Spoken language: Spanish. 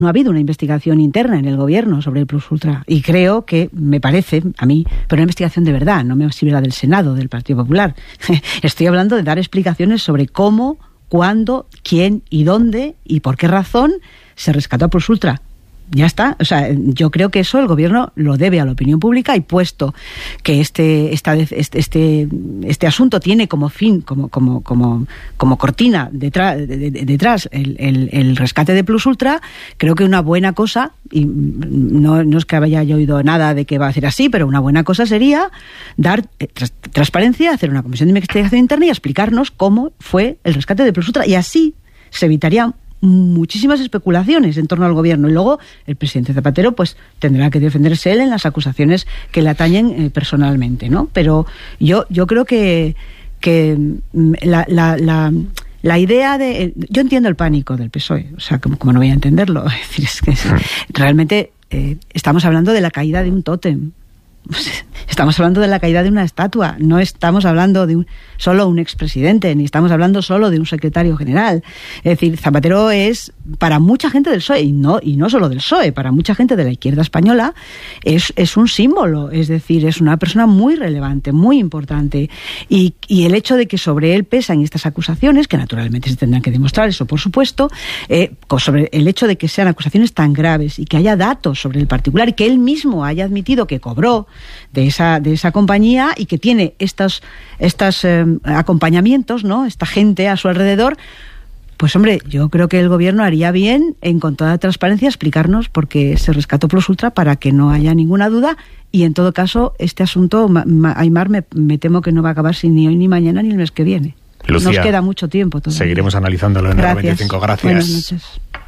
No ha habido una investigación interna en el gobierno sobre el Plus Ultra. Y creo que, me parece, a mí, pero una investigación de verdad, no me sirve la del Senado, del Partido Popular. Estoy hablando de dar explicaciones sobre cómo, cuándo, quién y dónde y por qué razón se rescató a Plus Ultra. Ya está. O sea, yo creo que eso el gobierno lo debe a la opinión pública, y puesto que este asunto tiene como fin, como cortina detrás el rescate de Plus Ultra, creo que una buena cosa, y no es que haya yo oído nada de que va a ser así, pero una buena cosa sería dar transparencia, hacer una comisión de investigación interna y explicarnos cómo fue el rescate de Plus Ultra, y así se evitarían muchísimas especulaciones en torno al gobierno, y luego el presidente Zapatero pues tendrá que defenderse él en las acusaciones que le atañen personalmente, ¿no? Pero yo creo que la idea de... Yo entiendo el pánico del PSOE, o sea, como no voy a entenderlo. Es decir, es que realmente estamos hablando de la caída de un tótem. Estamos hablando de la caída de una estatua, no estamos hablando de solo un expresidente, ni estamos hablando solo de un secretario general. Es decir, Zapatero es, para mucha gente del PSOE, y no solo del PSOE, para mucha gente de la izquierda española, es un símbolo, es decir, es una persona muy relevante, muy importante, y el hecho de que sobre él pesan estas acusaciones, que naturalmente se tendrán que demostrar, eso por supuesto, sobre el hecho de que sean acusaciones tan graves y que haya datos sobre el particular, y que él mismo haya admitido que cobró de esa compañía y que tiene estos acompañamientos, ¿no? Esta gente a su alrededor, pues hombre, yo creo que el gobierno haría bien en, con toda transparencia, explicarnos por qué se rescató Plus Ultra, para que no haya ninguna duda, y en todo caso este asunto, Aimar, me temo que no va a acabar ni hoy, ni mañana, ni el mes que viene. Lucía, nos queda mucho tiempo todavía. Seguiremos analizándolo en el 25. Gracias. Buenas noches.